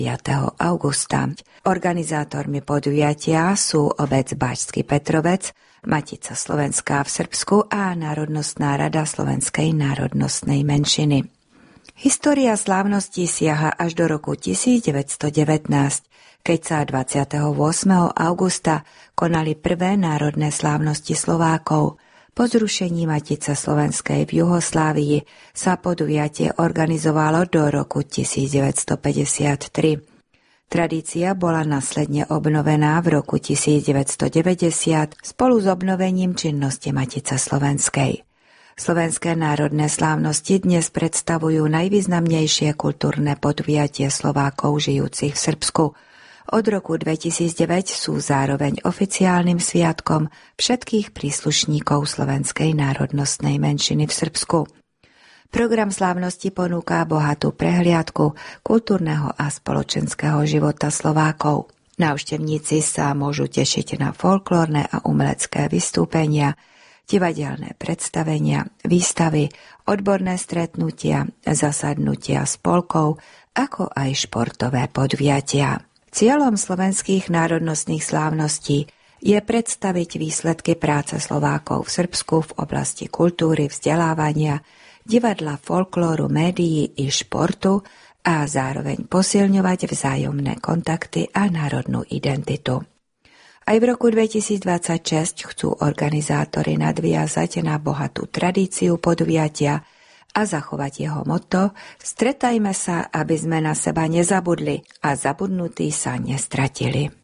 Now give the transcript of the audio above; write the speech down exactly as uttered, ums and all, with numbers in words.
piateho augusta. Organizátormi podujatia sú obec Bačský Petrovec, Matica Slovenská v Srbsku a Národnostná rada slovenskej národnostnej menšiny. História slávnosti siaha až do roku tisícdeväťstodevätnásť, keď sa dvadsiateho ôsmeho augusta konali prvé národné slávnosti Slovákov. Po zrušení Matice Slovenskej v Juhoslávii sa podujatie organizovalo do roku tisícdeväťstopäťdesiattri. Tradícia bola následne obnovená v roku tisícdeväťstodeväťdesiat spolu s obnovením činnosti Matice Slovenskej. Slovenské národné slávnosti dnes predstavujú najvýznamnejšie kultúrne podujatie Slovákov žijúcich v Srbsku. Od roku dvetisícdeväť sú zároveň oficiálnym sviatkom všetkých príslušníkov slovenskej národnostnej menšiny v Srbsku. Program slávnosti ponúka bohatú prehliadku kultúrneho a spoločenského života Slovákov. Návštevníci sa môžu tešiť na folklórne a umelecké vystúpenia, divadelné predstavenia, výstavy, odborné stretnutia, zasadnutia spolkov, ako aj športové podujatia. Cieľom slovenských národnostných slávností je predstaviť výsledky práce Slovákov v Srbsku v oblasti kultúry, vzdelávania, divadla, folklóru, médií i športu a zároveň posilňovať vzájomné kontakty a národnú identitu. Aj v roku dvetisícdvadsaťšesť chcú organizátori nadviazať na bohatú tradíciu podujatia a zachovať jeho motto Stretajme sa, aby sme na seba nezabudli a zabudnutí sa nestratili.